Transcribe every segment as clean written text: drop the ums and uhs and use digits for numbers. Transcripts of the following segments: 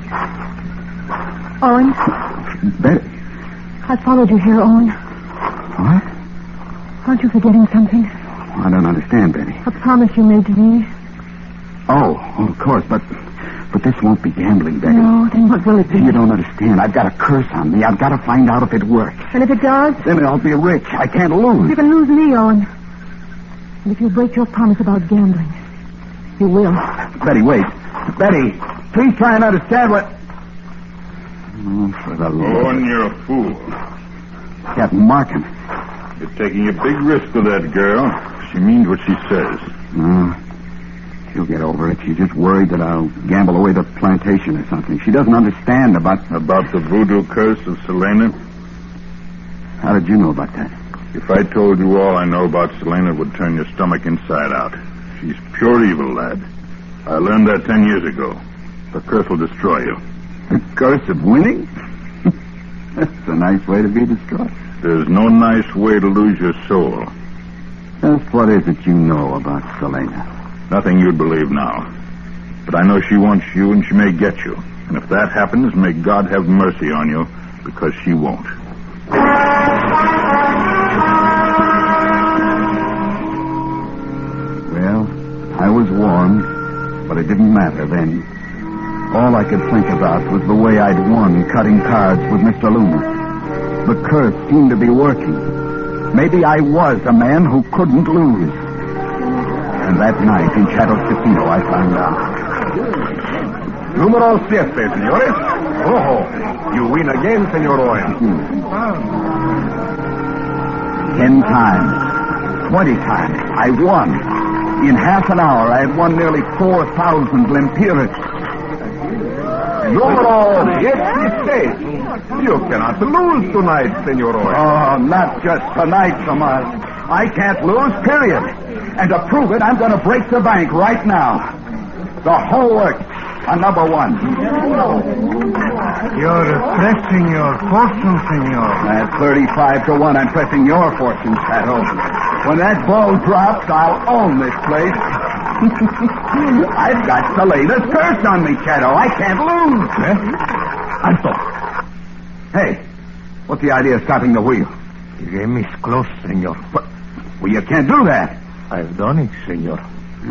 Owen? Betty. I followed you here, Owen. What? Aren't you forgetting something? I don't understand, Betty. A promise you made to me. Oh, of course, but this won't be gambling, Betty. No, then what will it be? You don't understand. I've got a curse on me. I've got to find out if it works. And if it does? Then I'll be rich. I can't lose. You can lose me, Owen. And if you break your promise about gambling, you will. Betty, wait. Betty, please try and understand what... Oh, for the Lord. Owen, you're a fool. Captain Markham. You're taking a big risk with that girl. She means what she says. No. She'll get over it. She's just worried that I'll gamble away the plantation or something. She doesn't understand about the voodoo curse of Selena? How did you know about that? If I told you all I know about Selena, it would turn your stomach inside out. She's pure evil, lad. I learned that 10 years ago. The curse will destroy you. The curse of winning? That's a nice way to be destroyed. There's no nice way to lose your soul. Just what is it you know about Selena? Nothing you'd believe now. But I know she wants you, and she may get you. And if that happens, may God have mercy on you, because she won't. Well, I was warned, but it didn't matter then. All I could think about was the way I'd won cutting cards with Mr. Loomis. The curse seemed to be working. Maybe I was a man who couldn't lose. And that night in Chattels Casino, I found out. Número 7, señores. Ojo. You win again, Senor Owen. 10 times. 20 times. I won. In half an hour, I had won nearly 4,000 lempiras. Número 16. You cannot lose tonight, Senor Owen. Oh, not just tonight, Tomas. I can't lose, period. And to prove it, I'm going to break the bank right now. The whole works on number 1. You're pressing your fortune, senor. At 35 to 1, I'm pressing your fortune, Shadow. When that ball drops, I'll own this place. I've got Selena's curse on me, Shadow. I can't lose. Alto. Hey, what's the idea of stopping the wheel? The game is close, senor. But, well, you can't do that. I've done it, senor.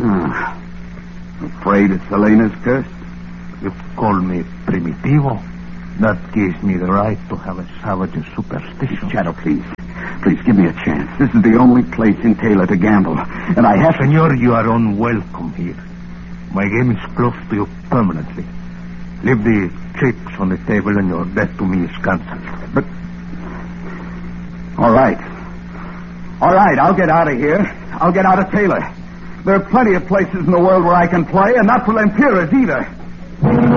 Afraid it's Selena's curse? You call me primitivo. That gives me the right to have a savage superstition. Shadow, please. Please, give me a chance. This is the only place in Taylor to gamble. And I have to... Senor, you are unwelcome here. My game is close to you permanently. Leave the chips on the table and your debt to me is cancelled. But... All right. All right, I'll get out of here. I'll get out of Taylor. There are plenty of places in the world where I can play, and not for lempiras either.